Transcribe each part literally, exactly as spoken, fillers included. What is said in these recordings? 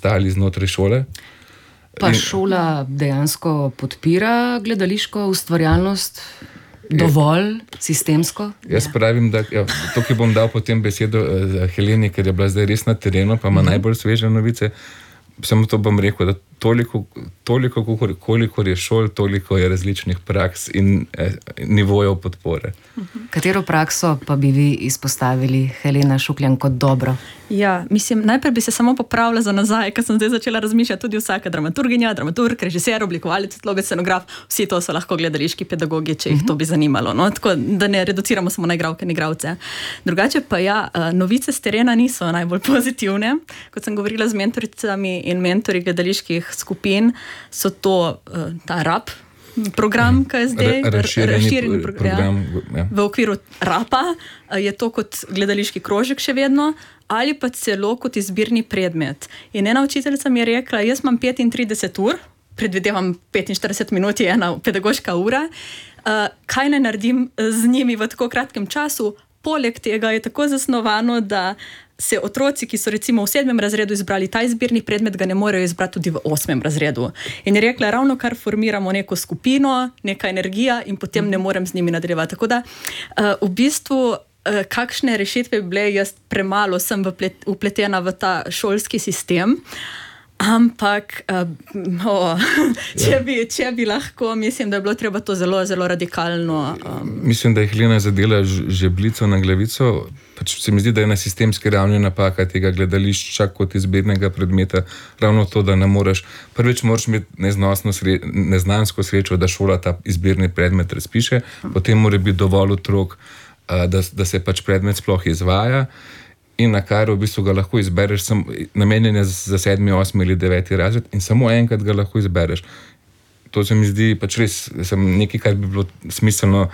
nastali znotraj šole. Pa šola dejansko podpira gledališko ustvarjalnost dovolj sistemsko? Jaz pravim, da ja, tukaj bom dal potem besedo uh, Heleni, ker je bila zdaj res na terenu, pa ima mm-hmm. najbolj sveže novice. Samo to bom rekel, da toliko, toliko koliko je šol, toliko je različnih praks in eh, nivojev podpore. Katero prakso pa bi vi izpostavili, Helena Šukljan, kot dobro? Ja, mislim, najprej bi se samo popravila za nazaj, ker sem zdaj začela razmišljati tudi vsaka dramaturginja, dramaturg, režiser, oblikovalec, scenograf, scenograf, vsi to so lahko gledališki pedagogi, če jih to bi zanimalo. No? Tako, da ne reduciramo samo na igralke in igralce. Drugače pa ja, novice z terena niso najbolj pozitivne. Kot sem govorila z mentoricami in mentori gledaliških skupin, so to ta rap program, kaj je zdaj, razširjeni, razširjeni program, program ja. V okviru rapa, je to kot gledališki krožek še vedno, ali pa celo kot izbirni predmet. In ena učiteljica mi je rekla, jaz imam petintrideset ur, predvidevam petinštirideset minut je ena pedagoška ura, kaj ne naredim z njimi v tako kratkem času. Poleg tega je tako zasnovano, da se otroci, ki so recimo v sedmem razredu izbrali ta izbirni predmet, ga ne morejo izbrati tudi v osmem razredu. In je rekla, ravno kar formiramo neko skupino, neka energija in potem ne morem z njimi nadaljevati. Tako da v bistvu kakšne rešitve bi bile, jaz premalo sem vpletena v ta šolski sistem, ampak oh, če, bi, če bi lahko, mislim, da je bilo treba to zelo, zelo radikalno. Um... Mislim, da je Helena zadela žebljico na glavico. Pač se mi zdi, da je na sistemski ravni napaka tega gledališča kot izbirnega predmeta ravno to, da ne moreš, prvič moraš imeti neznosno sre, neznansko srečo, da šola ta izbirni predmet razpiše, potem mora biti dovolj otrok, da, da se pač predmet sploh izvaja. In na kar v bistvu ga lahko izbereš, sem namenjen za sedmi, osmi ali deveti razred in samo enkrat ga lahko izbereš. To se mi zdi pač res nekaj, kar bi bilo smiselno.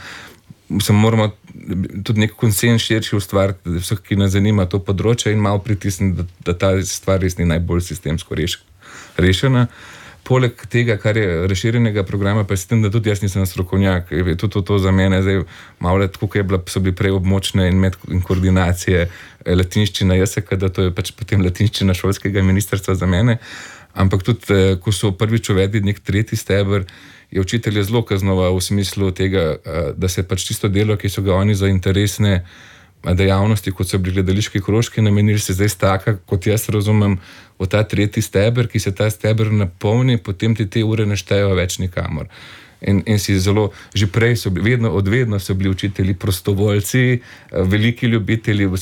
Se moramo tudi nek konsens širši ustvariti, da vseh, ki nas zanima to področje in malo pritisniti, da, da ta stvar res ni najbolj sistemsko reš, rešena. Poleg tega, kar je razširjenega programa, pa je s tem, da tudi jaz nisem strokovnjak, je tudi to, to za mene zdaj malo let, kako je bila, so bili prej območne in med in koordinacije latinščina jeseka, da to je pač potem latinščina šolskega ministrstva za mene, ampak tudi, ko so prvič uvedli nek tretji steber, je učitelj zelo kaznoval v smislu tega, da se pač tisto delo, ki so ga oni za interesne dejavnosti, kot so bili gledališki krožki, namenili se zdaj staka, kot jaz razumem, v ta tretji steber, ki se ta steber napolni, potem ti te ure ne štejejo več nikamor. In, in si zelo, že prej so bili, vedno, odvedno so bili učitelji prostovoljci, veliki ljubitelji v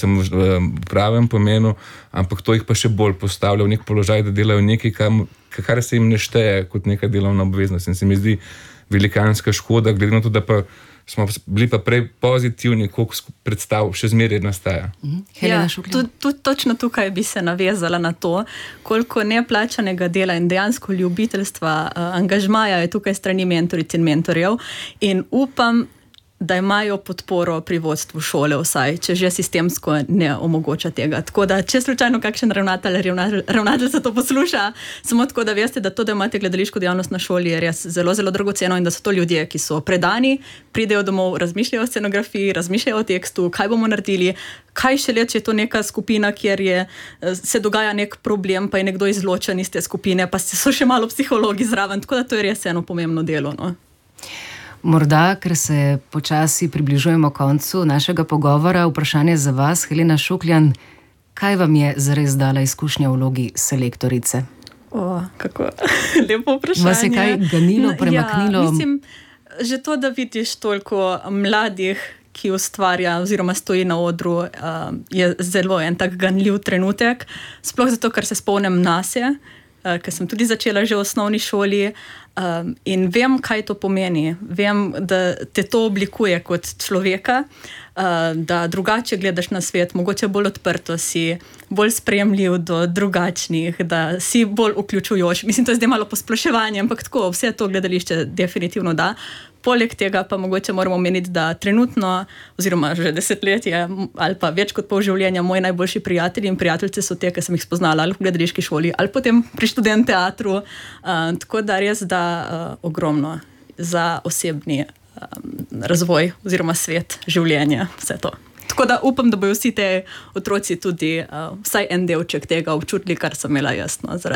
pravem pomenu, ampak to jih pa še bolj postavlja v nek položaj, da delajo nekaj, kar se jim ne šteje kot neka delovna obveznost. In se mi zdi velikanska škoda, glede na to, da pa smo bili pa prej pozitivni, koliko predstav še zmeraj nastaja. Ja, tudi, tudi točno tukaj bi se navezala na to, koliko neplačanega dela in dejansko ljubiteljstva, uh, angažmaja je tukaj strani mentoric in mentorjev in upam, da imajo podporo pri vodstvu šole vsaj, če že sistemsko ne omogoča tega. Tako da, če slučajno kakšen ravnatelj, ravnatelj se to posluša, samo tako, da veste, da to, da imate gledališko dejavnost na šoli, je res zelo, zelo dragoceno in da so to ljudje, ki so predani, pridejo domov, razmišljajo o scenografiji, razmišljajo o tekstu, kaj bomo naredili, kaj šele, če je to neka skupina, kjer je, se dogaja nek problem, pa je nekdo izločen iz te skupine, pa so še malo psihologi zraven, tako da to je res eno pomembno delo, no. Morda, ker se počasi približujemo koncu našega pogovora, vprašanje za vas, Helena Šukljan, kaj vam je zares dala izkušnja v vlogi selektorice? O, kako lepo vprašanje. Vas je kaj ganilo, premaknilo? Ja, mislim, že to, da vidiš toliko mladih, ki ustvarja oziroma stoji na odru, je zelo en tak ganljiv trenutek, sploh zato, ker se spomnim nase, ker sem tudi začela že v osnovni šoli, Um, in vem, kaj to pomeni. Vem, da te to oblikuje kot človeka, uh, da drugače gledaš na svet, mogoče bolj odprto si, bolj sprejemljiv do drugačnih, da si bolj vključujoč. Mislim, to je zdaj malo posploševanje, ampak tako, vse to gledališče definitivno da. Poleg tega pa mogoče moramo omeniti, da trenutno, oziroma že desetletje ali pa več kot pol življenja, moji najboljši prijatelji in prijateljice so te, ki sem jih spoznala ali v gledališki šoli, ali potem pri študent teatru. Uh, tako da res da uh, ogromno za osebni um, razvoj oziroma svet življenja, vse to. Tako da upam, da bojo vsi te otroci tudi uh, vsaj en delček tega občutili, kar sem imela jaz, no,